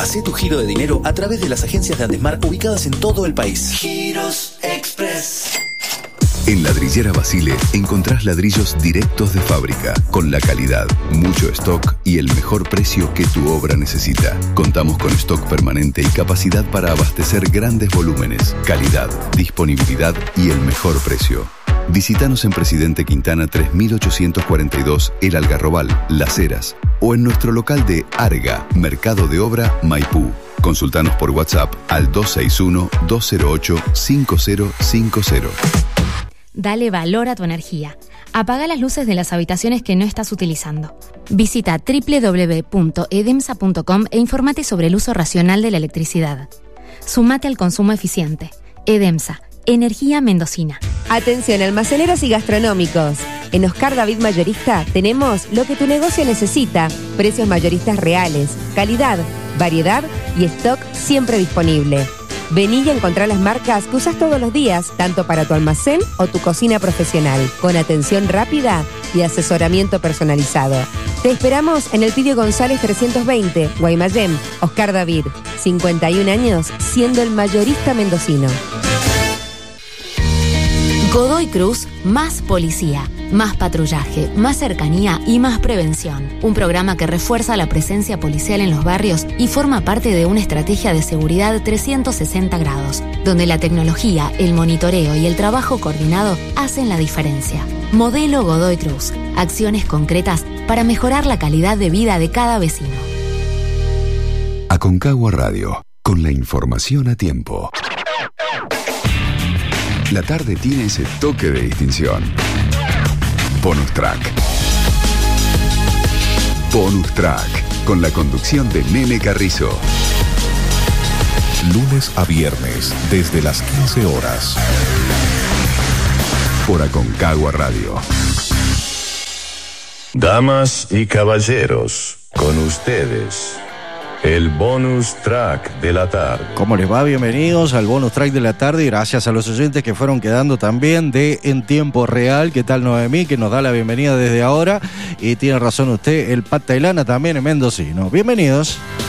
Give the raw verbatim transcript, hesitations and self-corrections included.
Hacé tu giro de dinero a través de las agencias de Andesmar ubicadas en todo el país. Giros Express. En Ladrillera Basile encontrás ladrillos directos de fábrica, con la calidad, mucho stock y el mejor precio que tu obra necesita. Contamos con stock permanente y capacidad para abastecer grandes volúmenes, calidad, disponibilidad y el mejor precio. Visítanos en Presidente Quintana tres mil ochocientos cuarenta y dos, El Algarrobal, Las Heras, o en nuestro local de Arga, Mercado de Obra, Maipú. Consultanos por WhatsApp al dos seis uno, dos cero ocho, cinco cero cinco cero. Dale valor a tu energía. Apaga las luces de las habitaciones que no estás utilizando. Visita doble u doble u doble u punto edemsa punto com e infórmate sobre el uso racional de la electricidad. Sumate al consumo eficiente. Edemsa, energía mendocina. Atención, almaceneros y gastronómicos. En Oscar David Mayorista tenemos lo que tu negocio necesita. Precios mayoristas reales, calidad, variedad y stock siempre disponible. Vení y encontrá las marcas que usas todos los días, tanto para tu almacén o tu cocina profesional, con atención rápida y asesoramiento personalizado. Te esperamos en el Pidio González trescientos veinte, Guaymallén. Oscar David, cincuenta y un años, siendo el mayorista mendocino. Godoy Cruz, más policía, más patrullaje, más cercanía y más prevención. Un programa que refuerza la presencia policial en los barrios y forma parte de una estrategia de seguridad trescientos sesenta grados, donde la tecnología, el monitoreo y el trabajo coordinado hacen la diferencia. Modelo Godoy Cruz, acciones concretas para mejorar la calidad de vida de cada vecino. Aconcagua Radio, con la información a tiempo. La tarde tiene ese toque de distinción. Bonus Track. Bonus Track, con la conducción de Nene Carrizo. Lunes a viernes, desde las quince horas. Por Aconcagua Radio. Damas y caballeros, con ustedes, el bonus track de la tarde. ¿Cómo les va? Bienvenidos al bonus track de la tarde y gracias a los oyentes que fueron quedando también de En Tiempo Real. ¿Qué tal Noemí? Que nos da la bienvenida desde ahora. Y tiene razón usted, el Pata y Lana también en mendocino. Bienvenidos.